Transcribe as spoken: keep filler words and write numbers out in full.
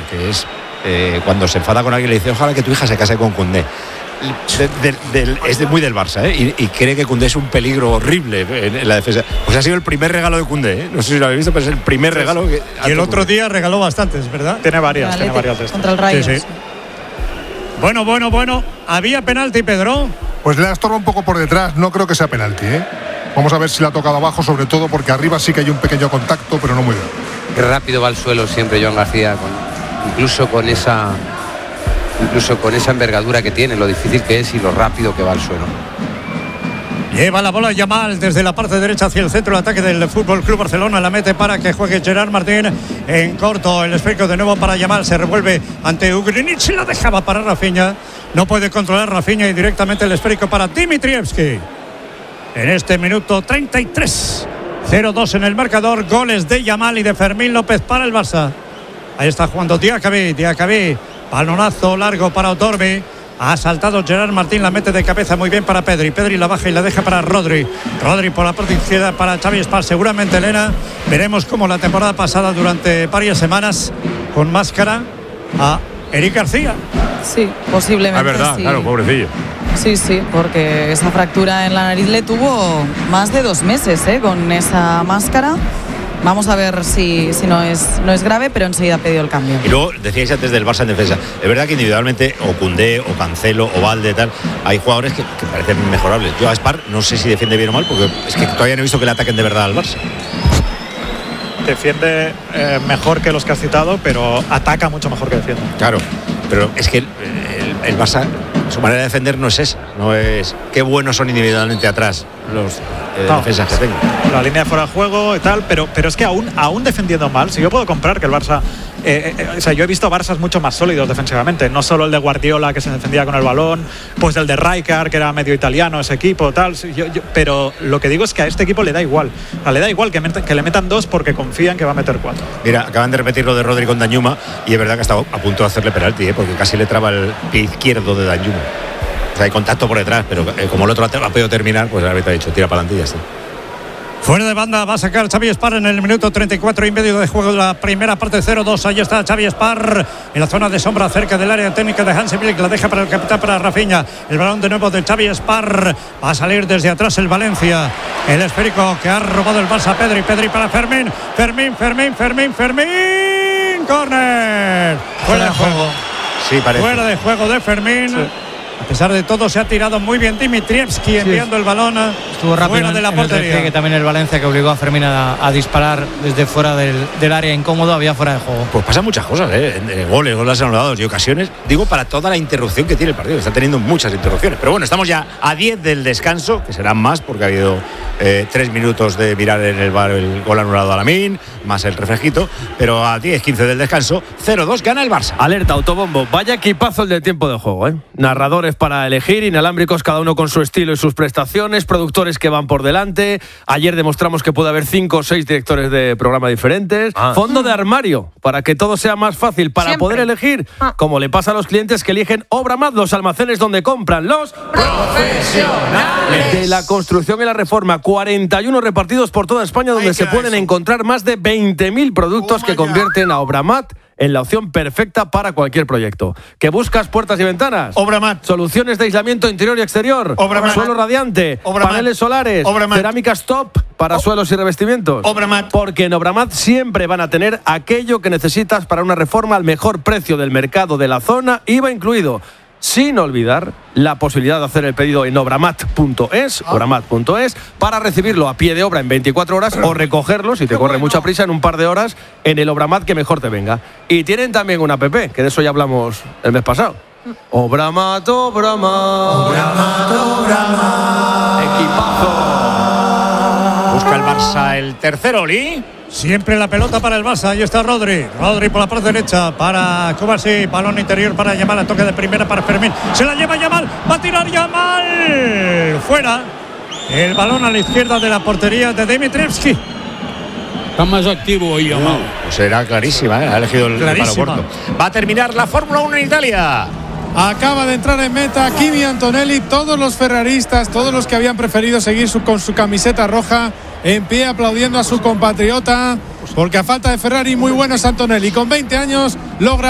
que es eh, cuando se enfada con alguien le dice ojalá que tu hija se case con Koundé. De, de, de, es de, muy del Barça, ¿eh? y, y cree que Koundé es un peligro horrible en, en la defensa. Pues ha sido el primer regalo de Koundé, ¿eh? No sé si lo habéis visto, pero es el primer regalo que y el otro día regaló bastantes, ¿verdad? Tiene varias, tiene varias de estas. Contra el Rayo. Sí, sí. Bueno, bueno, bueno. ¿Había penalti, Pedro? Pues le ha estorbado un poco por detrás. No creo que sea penalti, ¿eh? Vamos a ver si la ha tocado abajo, sobre todo porque arriba sí que hay un pequeño contacto, pero no muy bien. Qué rápido va al suelo siempre Joan García, con, incluso con esa incluso con esa envergadura que tiene, lo difícil que es y lo rápido que va al suelo. Lleva la bola Yamal desde la parte derecha hacia el centro de ataque del Fútbol Club Barcelona. La mete para que juegue Gerard Martín en corto. El esférico de nuevo para Yamal. Se revuelve ante Ugrinic. La dejaba para Rafinha. No puede controlar Rafinha y directamente el esférico para Dimitrievski. En este minuto treinta y tres. cero dos en el marcador. Goles de Yamal y de Fermín López para el Barça. Ahí está jugando Diacabí. Diacabí. Balonazo largo para Otorbi. Ha saltado Gerard Martín, la mete de cabeza muy bien para Pedri. Pedri la baja y la deja para Rodri. Rodri por la parte izquierda para Xavi Espar. Seguramente, Elena, veremos como la temporada pasada durante varias semanas con máscara a Eric García. Sí, posiblemente. Es verdad, sí. claro, pobrecillo. Sí, sí, porque esa fractura en la nariz le tuvo más de dos meses, ¿eh? Con esa máscara. Vamos a ver si, si no es no es grave, pero enseguida ha pedido el cambio. Y luego decíais antes del Barça en defensa. Es verdad que individualmente, o Koundé, o Cancelo, o Valde, tal, hay jugadores que, que parecen mejorables. Yo a Spar no sé si defiende bien o mal, porque es que todavía no he visto que le ataquen de verdad al Barça. Defiende eh, mejor que los que has citado, pero ataca mucho mejor que defiende. Claro, pero es que el, el, el Barça, su manera de defender no es esa. No es qué buenos son individualmente atrás los eh, no, defensas que tengo. La línea de fuera de juego y tal, pero, pero es que aún, aún defendiendo mal, si yo puedo comprar que el Barça, eh, eh, o sea, yo he visto Barças mucho más sólidos defensivamente, no solo el de Guardiola que se defendía con el balón, pues el de Rijkaard que era medio italiano ese equipo, tal, yo, yo, pero lo que digo es que a este equipo le da igual, o sea, le da igual que, met, que le metan dos porque confían que va a meter cuatro. Mira, acaban de repetir lo de Rodri con Danjuma y es verdad que ha estado a punto de hacerle penalti, ¿eh? Porque casi le traba el pie izquierdo de Danjuma. O sea, hay contacto por detrás, pero eh, como el otro ha podido terminar, pues el árbitro ha dicho, tira para adelante y ya está. Fuera de banda va a sacar Xavi Espar en el minuto treinta y cuatro y medio de juego de la primera parte, cero dos. Ahí está Xavi Espar en la zona de sombra cerca del área técnica de Hansi Flick. La deja para el capitán, para Rafinha. El balón de nuevo de Xavi Espar. Va a salir desde atrás el Valencia. El esférico que ha robado el Barça. Pedri, Pedri para Fermín. Fermín, Fermín, Fermín, Fermín. Corner. Fuera de juego. Sí, parece. Fuera de juego de Fermín. Sí. A pesar de todo, se ha tirado muy bien Dimitrievski, sí, enviando el balón estuvo rápido fuera de la en portería. El que también el Valencia, que obligó a Fermín a, a disparar desde fuera del, del área incómodo, había fuera de juego. Pues pasan muchas cosas, ¿eh? En, en goles, goles anulados y ocasiones. Digo, para toda la interrupción que tiene el partido. Está teniendo muchas interrupciones. Pero bueno, estamos ya a diez del descanso, que serán más porque ha habido eh, tres minutos de mirar en el bar el gol anulado a Lamine, más el refresquito. Pero a diez quince del descanso, cero dos gana el Barça. Alerta, autobombo. Vaya equipazo el de tiempo de juego, ¿eh? Narradores para elegir, inalámbricos cada uno con su estilo y sus prestaciones, productores que van por delante. Ayer demostramos que puede haber cinco o seis directores de programa diferentes. Ah. Fondo de armario, para que todo sea más fácil, para Siempre. poder elegir, ah. como le pasa a los clientes que eligen Obramat, los almacenes donde compran los profesionales de la construcción y la reforma. cuarenta y uno repartidos por toda España, donde Ay, se pueden eso. encontrar más de veinte mil productos oh que convierten a Obramat en la opción perfecta para cualquier proyecto. ¿Que buscas puertas y ventanas? Obramat. Soluciones de aislamiento interior y exterior. Obramat. Suelo radiante. Obramat. Paneles solares. Obramat. Cerámicas top para o- suelos y revestimientos. Obramat. Porque en Obramat siempre van a tener aquello que necesitas para una reforma al mejor precio del mercado de la zona, I V A incluido. Sin olvidar la posibilidad de hacer el pedido en obramat punto es, ah. obramat punto es, para recibirlo a pie de obra en veinticuatro horas o recogerlo, si te corre bueno. mucha prisa, en un par de horas en el Obramat que mejor te venga. Y tienen también una app, que de eso ya hablamos el mes pasado. Obramat, Obramat. Obramat, Obramat. Equipazo. Busca el Barça el tercero, Oli. Siempre la pelota para el Barça. Ahí está Rodri. Rodri por la parte derecha para Kovacic. Balón interior para Yamal. A toque de primera para Fermín. Se la lleva Yamal. Va a tirar Yamal. Fuera. El balón a la izquierda de la portería de Dimitrievski. Está más activo hoy Yamal. Uh, pues era clarísima, ¿eh? Ha elegido el palo corto. Va a terminar la Fórmula uno en Italia. Acaba de entrar en meta Kimi Antonelli. Todos los ferraristas, todos los que habían preferido seguir su, con su camiseta roja, en pie aplaudiendo a su compatriota, porque a falta de Ferrari, muy bueno es Antonelli. Con veinte años logra